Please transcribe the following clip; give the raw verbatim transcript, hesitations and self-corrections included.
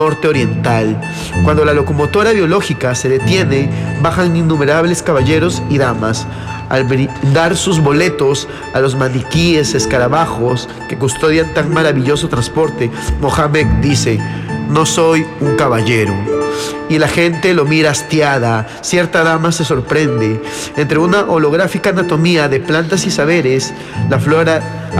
norte oriental. Cuando la locomotora biológica se detiene, bajan innumerables caballeros y damas. Al brindar sus boletos a los maniquíes escarabajos que custodian tan maravilloso transporte, Mohammed dice: no soy un caballero. Y la gente lo mira hastiada. Cierta dama se sorprende. Entre una holográfica anatomía de plantas y saberes, la flora